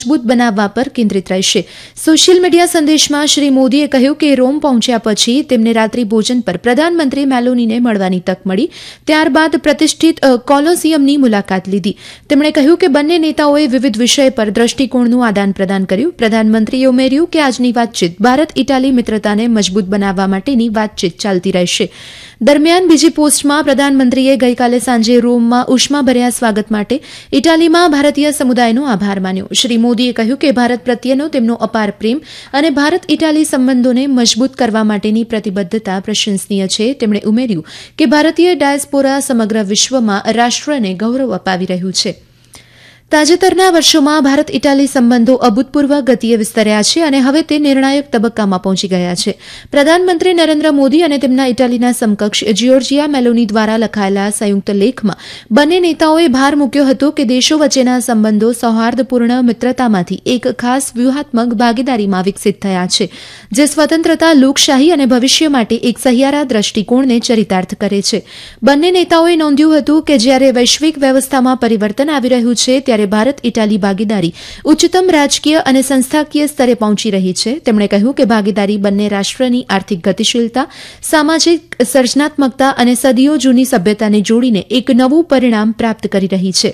મજબૂત બનાવવા પર કેન્દ્રિત રહેશે. સોશિયલ મીડિયા સંદેશમાં શ્રી મોદીએ કહ્યું કે રોમ પહોંચ્યા પછી તેમને રાત્રિ ભોજન પર પ્રધાનમંત્રી મેલોનીને મળવાની તક મળી. ત્યારબાદ પ્રતિષ્ઠિત કોલોસિયમની મુલાકાત લીધી. તેમણે કહ્યું કે બંને નેતાઓએ વિવિધ વિષય પર દ્રષ્ટિકોણનું આદાન પ્રદાન કર્યું. પ્રધાનમંત્રીએ ઉમેર્યું કે આજની વાતચીત ભારત ઇટાલી મિત્રતાને મજબૂત બનાવવા માટેની વાતચીત ચાલતી રહેશે. દરમિયાન બીજી પોસ્ટમાં પ્રધાનમંત્રીએ ગઈકાલે સાંજે રોમમાં ઉષ્માભર્યા સ્વાગત માટે ઇટાલીમાં ભારતીય સમુદાયનો આભાર માન્યો. શ્રી મોદીએ કહ્યું કે ભારત પ્રત્યેનો તેમનો અપાર પ્રેમ અને ભારત ઇટાલી સંબંધોને મજબૂત કરવા માટેની પ્રતિબદ્ધતા પ્રશંસનીય છે. તેમણે ઉમેર્યું કે ભારતીય ડાયસ્પોરા સમગ્ર વિશ્વમાં રાષ્ટ્રને ગૌરવ અપાવી રહ્યું છે. તાજેતરના વર્ષોમાં ભારત ઇટાલી સંબંધો અભૂતપૂર્વ ગતિએ વિસ્તર્યા છે અને હવે તે નિર્ણાયક તબક્કામાં પહોંચી ગયા છે. પ્રધાનમંત્રી નરેન્દ્ર મોદી અને તેમના ઇટાલીના સમકક્ષ જ્યોર્જિયા મેલોની દ્વારા લખાયેલા સંયુક્ત લેખમાં બંને નેતાઓએ ભાર મૂક્યો હતો કે દેશો વચ્ચેના સંબંધો સૌહાર્દપૂર્ણ મિત્રતામાંથી એક ખાસ વ્યૂહાત્મક ભાગીદારીમાં વિકસિત થયા છે, જે સ્વતંત્રતા, લોકશાહી અને ભવિષ્ય માટે એક સહિયારા દ્રષ્ટિકોણને ચરિતાર્થ કરે છે. બંને નેતાઓએ નોંધ્યું હતું કે જ્યારે વૈશ્વિક વ્યવસ્થામાં પરિવર્તન આવી રહ્યું છે ત્યારે ભારત ઇટાલી ભાગીદારી ઉચ્ચતમ રાજકીય અને સંસ્થાકીય સ્તરે પહોંચી રહી છે. તેમણે કહ્યું કે ભાગીદારી બંને રાષ્ટ્રની આર્થિક ગતિશીલતા, સામાજિક સર્જનાત્મકતા અને સદીઓ જૂની સભ્યતાને જોડીને એક નવું પરિણામ પ્રાપ્ત કરી રહી છે.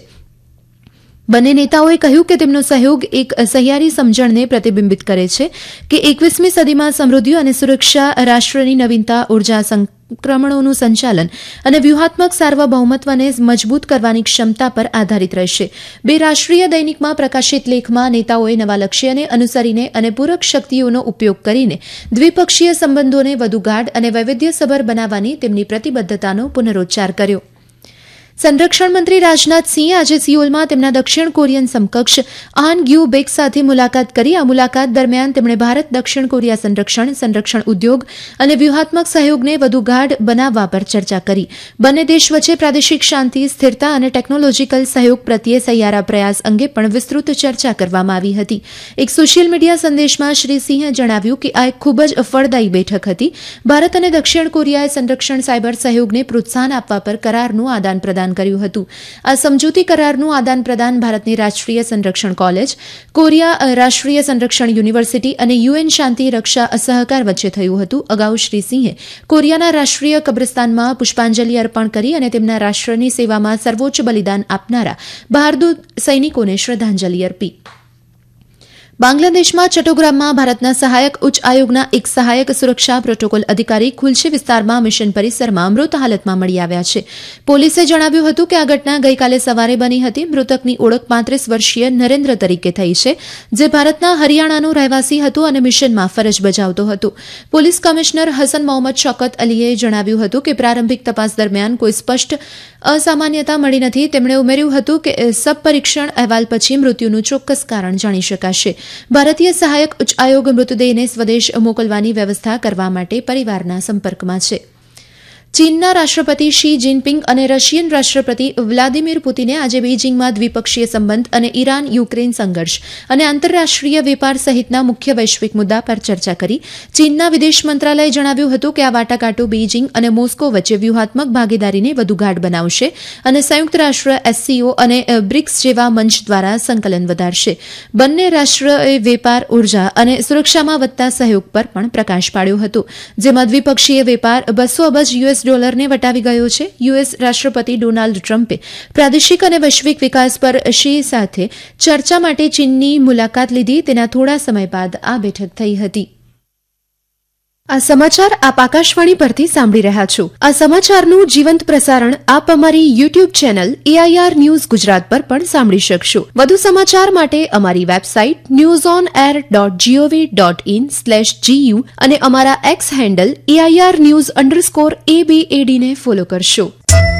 બંને નેતાઓએ કહ્યું કે તેમનો સહયોગ એક સહિયારી સમજણને પ્રતિબિંબિત કરે છે કે 21મી સદીમાં સમૃદ્ધિ અને સુરક્ષા, રાષ્ટ્રની નવીનતા, ઉર્જા સંક્રમણોનું સંચાલન અને વ્યૂહાત્મક સાર્વભૌમત્વને મજબૂત કરવાની ક્ષમતા પર આધારિત રહેશે. બે રાષ્ટ્રીય દૈનિકમાં પ્રકાશિત લેખમાં નેતાઓએ નવા લક્ષ્યને અનુસરીને અને પૂરક શક્તિઓનો ઉપયોગ કરીને દ્વિપક્ષીય સંબંધોને વધુ ગાઢ અને વૈવિધ્યસભર બનાવવાની તેમની પ્રતિબદ્ધતાનો પુનરોચ્ચાર કર્યો. સંરક્ષણ મંત્રી રાજનાથસિંહે આજે સિયોલમાં તેમના દક્ષિણ કોરિયન સમકક્ષ આન ગ્યુ બેક સાથે મુલાકાત કરી. આ મુલાકાત દરમિયાન તેમણે ભારત દક્ષિણ કોરિયા સંરક્ષણ ઉદ્યોગ અને વ્યૂહાત્મક સહયોગને વધુ ગાઢ બનાવવા પર ચર્ચા કરી. બંને દેશ વચ્ચે પ્રાદેશિક શાંતિ, સ્થિરતા અને ટેકનોલોજીકલ સહયોગ પ્રત્યે સહિયારા પ્રયાસ અંગે પણ વિસ્તૃત ચર્ચા કરવામાં આવી હતી. એક સોશિયલ મીડિયા સંદેશમાં શ્રી સિંહે જણાવ્યું કે આ એક ખૂબ જ ફળદાયી બેઠક હતી. ભારત અને દક્ષિણ કોરિયાએ સંરક્ષણ સાયબર સહયોગને પ્રોત્સાહન આપવા પર કરારનું આદાન પ્રદાન કર્યું હતું. આ સમજૂતી કરારનું આદાન પ્રદાન ભારતની રાષ્ટ્રીય સંરક્ષણ કોલેજ, કોરિયા રાષ્ટ્રીય સંરક્ષણ યુનિવર્સિટી અને યુએન શાંતિ રક્ષા સહકાર વચ્ચે થયું હતું. અગાઉ શ્રી સિંહે કોરિયાના રાષ્ટ્રીય કબ્રસ્તાનમાં પુષ્પાંજલિ અર્પણ કરી અને તેમના રાષ્ટ્રની સેવામાં સર્વોચ્ચ બલિદાન આપનારા બહાદુર સૈનિકોને શ્રદ્ધાંજલિ અર્પી. બાંગ્લાદેશમાં ચટ્ટોગ્રામમાં ભારતના સહાયક ઉચ્ચ આયોગના એક સહાયક સુરક્ષા પ્રોટોકોલ અધિકારી ખુલશી વિસ્તારમાં મિશન પરિસરમાં મૃત હાલતમાં મળી આવ્યા છે. પોલીસે જણાવ્યું હતું કે આ ઘટના ગઈકાલે સવારે બની હતી. મૃતકની ઓળખ 35 વર્ષીય નરેન્દ્ર તરીકે થઈ છે, જે ભારતના હરિયાણાનો રહેવાસી હતો અને મિશનમાં ફરજ બજાવતો હતો. પોલીસ કમિશનર હસન મોહમ્મદ શૌકત અલીએ જણાવ્યું હતું કે પ્રારંભિક તપાસ દરમિયાન કોઈ સ્પષ્ટ અસામાન્યતા મળી નથી. તેમણે ઉમેર્યું હતું કે સબ પરીક્ષણ અહેવાલ પછી મૃત્યુનું ચોક્કસ કારણ જાણી શકાશે. ભારતીય સહાયક ઉચ્ચ આયોગ મૃતદેહને સ્વદેશ મોકલવાની વ્યવસ્થા કરવા માટે પરિવારના સંપર્કમાં છે. ચીનના રાષ્ટ્રપતિ શી જિનપિંગ અને રશિયન રાષ્ટ્રપતિ વ્લાદિમીર પુતિને આજે બેઇજિંગમાં દ્વિપક્ષીય સંબંધ અને ઈરાન યુક્રેન સંઘર્ષ અને આંતરરાષ્ટ્રીય વેપાર સહિતના મુખ્ય વૈશ્વિક મુદ્દા પર ચર્ચા કરી. ચીનના વિદેશ મંત્રાલયે જણાવ્યું હતું કે આ વાટાઘાટો બેઇજિંગ અને મોસ્કો વચ્ચે વ્યૂહાત્મક ભાગીદારીને વધુ ગાઢ બનાવશે અને સંયુક્ત રાષ્ટ્ર, એસસીઓ અને બ્રિક્સ જેવા મંચ દ્વારા સંકલન વધારશે. બંને રાષ્ટ્રોએ વેપાર, ઉર્જા અને સુરક્ષામાં વધતા સહયોગ પર પણ પ્રકાશ પાડ્યો હતો, જેમાં દ્વિપક્ષીય વેપાર $200 અબજ ડોલરને વટાવી ગયો છે. યુએસ રાષ્ટ્રપતિ ડોનાલ્ડ ટ્રમ્પે પ્રાદેશિક અને વૈશ્વિક વિકાસ પર શી સાથે ચર્ચા માટે ચીનની મુલાકાત લીધી. તેના થોડા સમય બાદ આ બેઠક થઈ હતી. આ સમાચાર આપ આકાશવાણી પરથી સાંભળી રહ્યા છો. આ સમાચારનું જીવંત પ્રસારણ આપ અમારી YouTube channel AIR news Gujarat પર પણ સાંભળી શકશો. વધુ સમાચાર માટે અમારી વેબસાઇટ newsonair.gov.in/gu અને અમારા એક્સ હેન્ડલ AIR_news_ABAD ને ફોલો કરશો.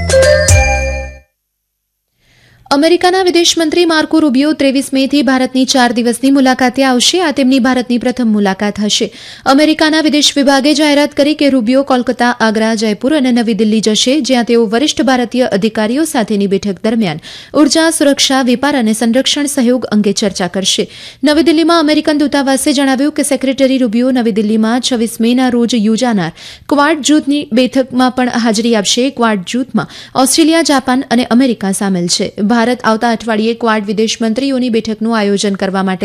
અમેરિકાના વિદેશમંત્રી માર્કો રૂબિયો 23 મેથી ભારતની 4 દિવસની મુલાકાતે આવશે. આ તેમની ભારતની પ્રથમ મુલાકાત હશે. અમેરિકાના વિદેશ વિભાગે જાહેરાત કરી કે રૂબિયો કોલકાતા, આગ્રા, જયપુર અને નવી દિલ્હી જશે, જ્યાં તેઓ વરિષ્ઠ ભારતીય અધિકારીઓ સાથેની બેઠક દરમિયાન ઉર્જા, સુરક્ષા, વેપાર અને સંરક્ષણ સહયોગ અંગે ચર્ચા કરશે. નવી દિલ્હીમાં અમેરિકન દૂતાવાસે જણાવ્યું કે સેક્રેટરી રૂબિયો નવી દિલ્હીમાં 26 મેના રોજ યોજાનાર ક્વાડ જૂથની બેઠકમાં પણ હાજરી આપશે. ક્વાડ જૂથમાં ઓસ્ટ્રેલિયા, જાપાન અને અમેરિકા સામેલ છે. ભારત આવતા અઠવાડિયે ક્વાડ વિદેશ મંત્રીઓની બેઠકનું આયોજન કરવા માટે